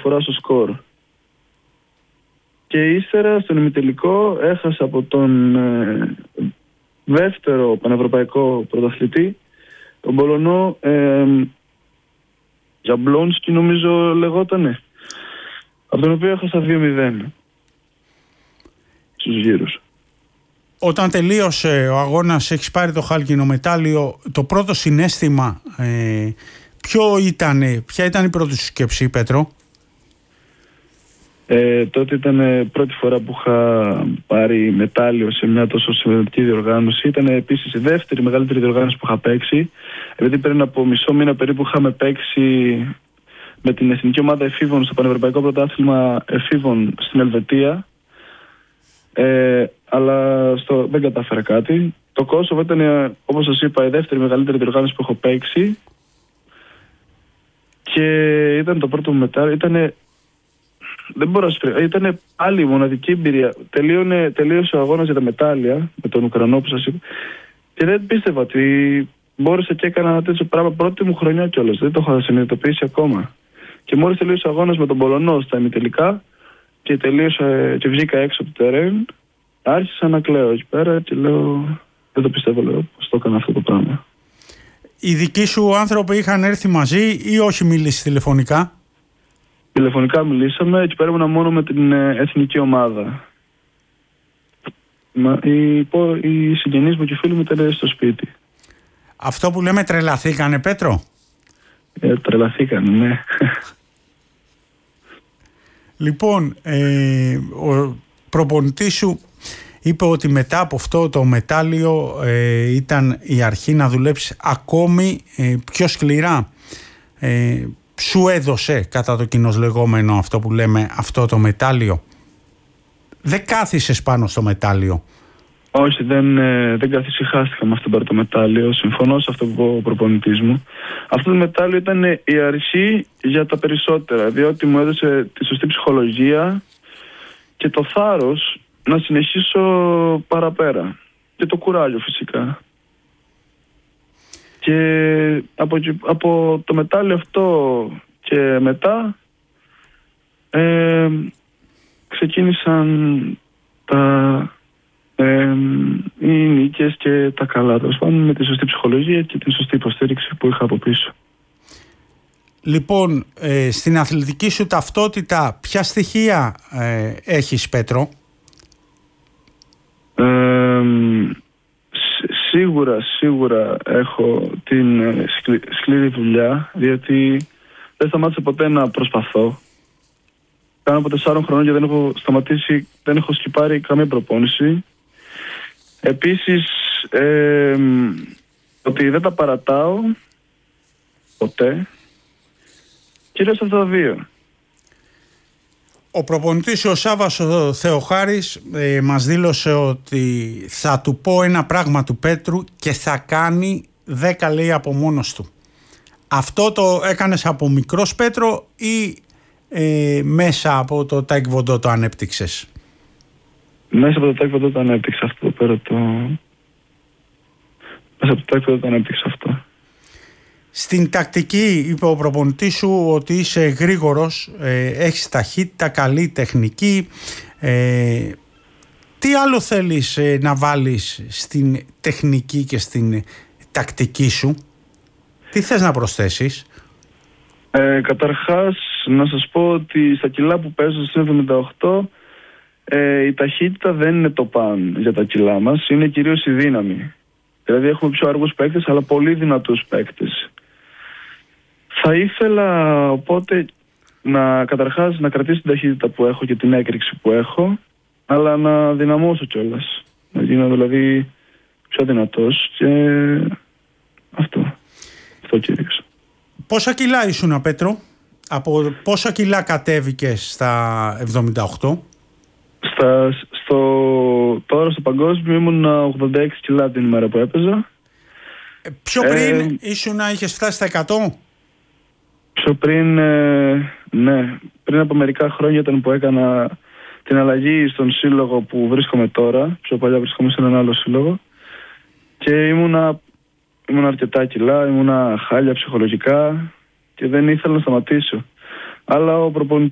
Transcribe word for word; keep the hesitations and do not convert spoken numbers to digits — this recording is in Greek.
διαφορά στο σκορ. Και ύστερα στον ημιτελικό έχασα από τον ε, δεύτερο πανευρωπαϊκό πρωταθλητή, τον Πολωνό ε, Γιαμπλόνσκι νομίζω λεγότανε, από τον οποίο έχασα δύο μηδέν στους γύρους. Όταν τελείωσε ο αγώνας, έχεις πάρει το χάλκινο μετάλλιο, το πρώτο συναίσθημα ε, ποιο ήτανε, ποια ήταν η πρώτη σου σκέψη, Πέτρο? Ε, τότε ήταν πρώτη φορά που είχα πάρει μετάλλιο σε μια τόσο σημαντική διοργάνωση. Ήταν επίσης η δεύτερη μεγαλύτερη διοργάνωση που είχα παίξει, επειδή πριν από μισό μήνα περίπου είχαμε παίξει με την εθνική ομάδα εφήβων στο Πανευρωπαϊκό Πρωτάθλημα Εφήβων στην Ελβετία, ε, αλλά στο, δεν κατάφερα κάτι. Το Κόσοβο ήταν, όπως σας είπα, η δεύτερη μεγαλύτερη διοργάνωση που έχω παίξει και ήταν το πρώτο μου μετάλλιο. Ήτανε Δεν μπορώ να σου πει. Ήταν άλλη η μοναδική εμπειρία. Τελείωνε, τελείωσε ο αγώνας για τα μετάλλια με τον Ουκρανό που σας είπα. Και δεν πίστευα ότι μπόρεσα και έκανα ένα τέτοιο πράγμα πρώτη μου χρονιά κιόλας. Δεν το είχα συνειδητοποιήσει ακόμα. Και μόλις τελείωσε ο αγώνας με τον Πολωνό στα ημιτελικά και τελείωσα και βγήκα έξω από το τερέν, άρχισα να κλαίω εκεί πέρα και λέω: δεν το πιστεύω, λέω, πώς το έκανα αυτό το πράγμα. Οι δικοί σου άνθρωποι είχαν έρθει μαζί ή όχι μιλήσει τηλεφωνικά? Τηλεφωνικά μιλήσαμε, εκεί πέρα ήμουν μόνο με την εθνική ομάδα. Οι, οι συγγενείς μου και οι φίλοι μου ήταν στο σπίτι. Αυτό που λέμε τρελαθήκανε, Πέτρο? Ε, τρελαθήκανε, ναι. Λοιπόν, ε, ο προπονητής σου είπε ότι μετά από αυτό το μετάλλιο ε, ήταν η αρχή να δουλέψεις ακόμη ε, πιο σκληρά. Ε, σου έδωσε κατά το κοινώς λεγόμενο αυτό που λέμε αυτό το μετάλλιο? Δεν κάθισες πάνω στο μετάλλιο? Όχι, δεν, δεν καθησυχάστηκα με αυτό το πρώτο μετάλλιο. Συμφωνώ σε αυτό που είπε ο προπονητής μου. Αυτό το μετάλλιο ήταν η αρχή για τα περισσότερα, διότι μου έδωσε τη σωστή ψυχολογία και το θάρρος να συνεχίσω παραπέρα. Και το κουράγιο φυσικά. Και από, από το μετάλλιο αυτό και μετά ε, ξεκίνησαν τα, ε, οι νίκες και τα καλά, τέλος πάντων, με τη σωστή ψυχολογία και την σωστή υποστήριξη που είχα από πίσω. Λοιπόν, ε, στην αθλητική σου ταυτότητα ποια στοιχεία ε, έχεις, Πέτρο? Ε, Σίγουρα, σίγουρα έχω την σκλη, σκληρή δουλειά, διότι δεν σταμάτησα ποτέ να προσπαθώ. Κάνω από τεσσάρων χρονών και δεν έχω σταματήσει, δεν έχω σκυπάρει καμία προπόνηση. Επίσης, ε, ότι δεν τα παρατάω ποτέ. Κυρίως αυτά τα δύο. Ο προπονητής ο Σάββας ο Θεοχάρης ε, μας δήλωσε ότι θα του πω ένα πράγμα του Πέτρου και θα κάνει δέκα, λέει, από μόνος του. Αυτό το έκανες από μικρός, Πέτρο, ή ε, μέσα από το τάικβοντό το ανέπτυξες? Μέσα από το τάικβοντό το ανέπτυξα αυτό πέρα το... Μέσα από το τάικβοντό το ανέπτυξα αυτό. Στην τακτική είπε ο προπονητής σου ότι είσαι γρήγορος, ε, έχεις ταχύτητα, καλή τεχνική. Ε, τι άλλο θέλεις ε, να βάλεις στην τεχνική και στην τακτική σου? Τι θες να προσθέσεις? Ε, καταρχάς να σας πω ότι στα κιλά που παίζω στην εβδομήντα οκτώ ε, η ταχύτητα δεν είναι το παν για τα κιλά μας, είναι κυρίως η δύναμη. Δηλαδή έχουμε πιο αργούς παίκτες αλλά πολύ δυνατούς παίκτες. Θα ήθελα οπότε να καταρχάς να κρατήσω την ταχύτητα που έχω και την έκρηξη που έχω, αλλά να δυναμώσω κιόλας. Να γίνω δηλαδή πιο δυνατός και αυτό. Αυτό κυρίως. Πόσα κιλά ήσουν, Πέτρο? Από πόσα κιλά κατέβηκες στα εβδομήντα οκτώ? Στα, στο, τώρα στο παγκόσμιο ήμουν ογδόντα έξι κιλά την ημέρα που έπαιζα. Ε, πιο πριν ε, ήσουν να είχες φτάσει στα εκατό? Πιο πριν, ε, ναι, πριν από μερικά χρόνια ήταν που έκανα την αλλαγή στον σύλλογο που βρίσκομαι τώρα. Πιο παλιά βρίσκομαι σε έναν άλλο σύλλογο και ήμουνα, ήμουνα αρκετά κιλά, ήμουνα χάλια ψυχολογικά και δεν ήθελα να σταματήσω. Αλλά ο προπονητής